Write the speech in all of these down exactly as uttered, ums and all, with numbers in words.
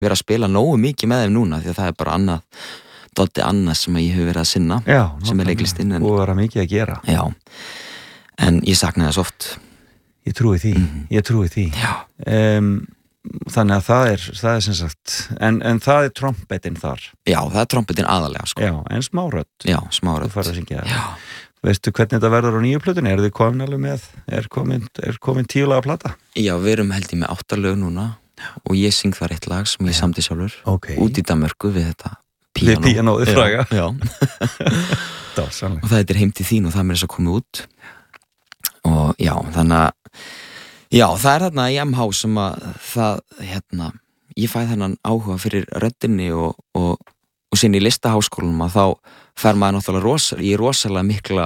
vera að spila nógu mikið með þeim núna því að það er bara annað dálítið annað sem ég hef verið að sinna já, sem er leiklistinn og vera mikið að gera já, en ég sakna þess oft ég trúi því, mm. ég trúi því um, þannig að það er það er sem sagt, en, en það er trompetin þar já, það er trompetin aðalega sko. já, en smárödd já, smárödd þú farið að syngja veistu hvernig þetta verður á nýju plötunni, er þið komin alveg með er komin, er komin tíulaga plata já, við erum held ég með átta lög núna og ég syng þar eitt lag sem ég samdi sjálfur okay. út í Danmörku við þetta píanó. Við píanóið fræga. Já. og það er heim til þín og það með þess að koma út. Og já, þannig að, já, það er þarna í M H sem að það, hérna, ég fæ þennan áhuga fyrir röddinni og, og, og sinni í listaháskólanum að þá fer maður náttúrulega rosa, í rosalega mikla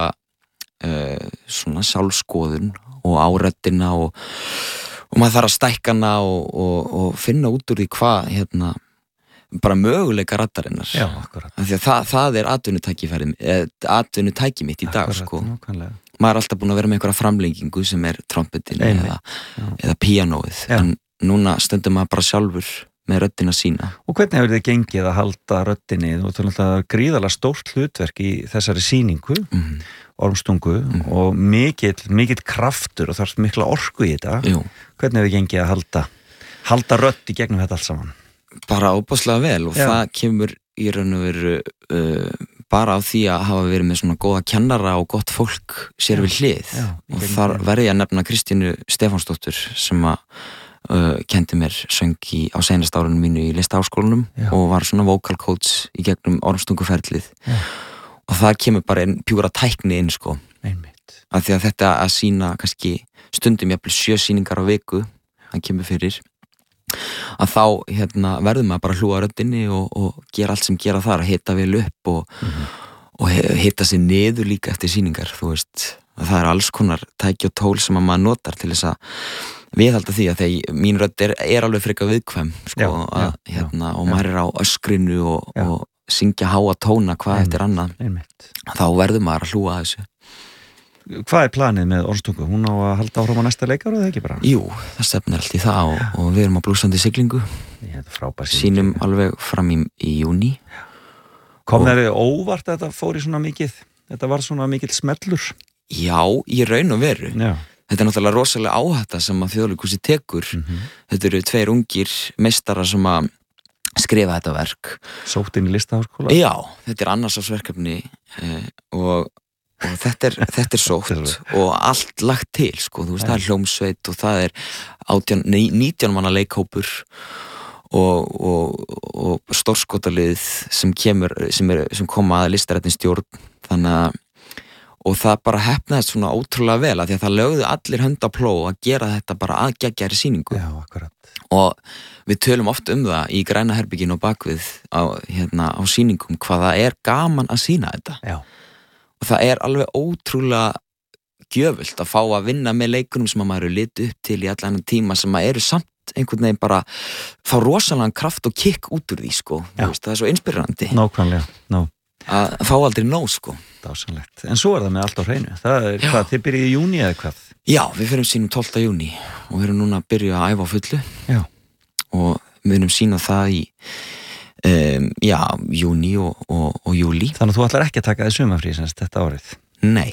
uh, svona sjálfskoðun og á röddina og, og maður þarf að stækka hana og, og, og finna út úr því hvað, hérna, bara möguleika raddarinnar já, akkurat því að það, það er atvinnutækifæri atvinnutæki mitt í dag akkurat, sko. nákvæmlega. Maður er alltaf búin að vera með einhverja framlengingu sem er trompetin eða, eða píanóið en núna stundum maður bara sjálfur með röddina sína og hvernig hefur þið gengið að halda röddinni þú ert alltaf gríðarlega stórt hlutverk í þessari sýningu mm. ormstungu mm. og mikill mikill kraftur og þarf mikla orku í þetta Jú. Hvernig hefur þið gengið að halda halda rödd í gegnum þetta allt saman bara óbáslega vel og Já. Það kemur í raun og veru uh, bara á því að hafa verið með svona góða kennara og gott fólk sér við hlið Já, og þar verði ég að nefna Kristínu Stefánsdóttur sem að uh, kendi mér söng í, á seinast árunum mínu í listaháskólanum og var svona vocal coach í gegnum ormstunguferlið og það kemur bara einn pjúra tækni inn sko Einmitt. Af því að þetta að sína kannski stundum jafnvel sjö sýningar á viku það kemur fyrir að þá hérna, verður maður bara að hlúa röddinni og, og gera allt sem gera þar að hita vel upp og, mm-hmm. og hita sig niður líka eftir sýningar þú veist, það er alls konar tæki og tól sem maður notar til þess að viðhalda því að þegar mín rödd er, er alveg frekar viðkvæm sko, já, að, já, hérna, já, og maður er á öskrinu og, og syngja háa tóna hvað Einmitt. eftir annað Einmitt. þá verður maður að hlúa að þessu Hvað er planið með ormstungu? Hún á að halda áfram á næsta leikar eða ekki bara? Jú, það stefnir allt í það og, og við erum á blúsandi siglingu sínum alveg fram í, í júní Kom þeirri óvart að þetta fór í svona mikið þetta var svona mikill smellur? Já, í raun og veru Já. Þetta er náttúrulega rosalega áhætta sem að Þjóðleikhúsið tekur mm-hmm. Þetta eru tveir ungir meistarar sem að skrifa þetta verk Sótt inn í listaháskóla? Já, þetta er annars ás verkefni eh, og og þetta er, þetta er sótt og allt lagt til sko, þú veist, það er hljómsveit og það er átján, nítján manna leikhópur og, og, og stórskotalið sem kemur, sem, er, sem koma að listarættin stjórn þannig að og það bara heppnaðist svona ótrúlega vel að því að það lögðu allir hönd á plóg að gera þetta bara aðgeggjari sýningu Já, akkurat og við tölum oft um það í græna herbygginu og bakvið á, hérna, á sýningum hvað það er gaman að sýna þetta Já og það er alveg ótrúlega gjöfult að fá að vinna með leikunum sem að maður eru litið upp til í allan tíma sem að eru samt einhvern veginn bara fá rosalega kraft og kikk út úr því sko veist, það er svo inspirerandi Nákvæmlega, ná að fá aldrei nóg sko Dásanlegt, en svo er það með allt á hreinu það er Já. Hvað, þið byrjið í júní eða hvað? Já, við fyrir sínum tólfta júní og við erum núna að byrja að æfa á fullu Já. og við erum sína það í Um, já, júní og, og, og júlí Þannig að þú ætlar ekki að taka þið sumafrí semst þetta árið Nei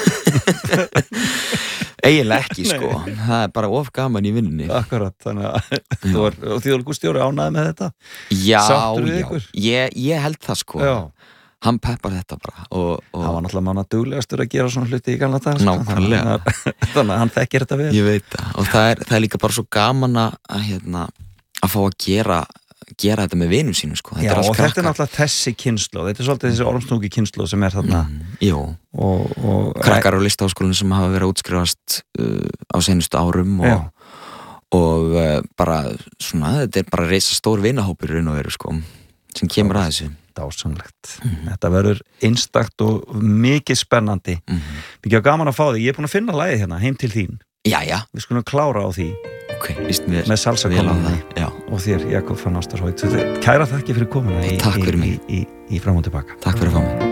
Eiginlega ekki sko Nei. Það er bara of gaman í vinnunni Akkurat, þannig að þú er Þjóðleikhússtjóri ánægði með þetta Já, já, ég, ég held það sko Já Hann peppar þetta bara og, og Það var náttúrulega manna duglegastur að gera svona hluti í gamla dag sko. Nákvæmlega Þannig að hann þekkir þetta vel Ég veit það og það er, það er líka bara svo gaman að, hérna, að fá að gera gera þetta með vinum sínum sko. Já, og þetta er náttúrulega þessi kynslóð þetta er svolítið þessi ormstungi kynslóð sem er þarna mm, Jú, og, og krakkar á listaháskólanum sem hafa verið að útskrifast uh, á seinustu árum og, og uh, bara svona, þetta er bara að reisa stór vinahópur raun og veru sko, sem kemur að þessu Dásanlegt, mm. þetta verður einstakt og mikið spennandi mm. Mikið gaman að fá þig, ég er búin að finna lagið hérna heim til þín Jæja Við skulum klára á því Okay, mér, með salsa komandi og þér Jakob van Ástarsholt Kæra þakki fyrir komuna í, Takk fyrir mig í, í, í fram og tilbaka Takk fyrir að fá mig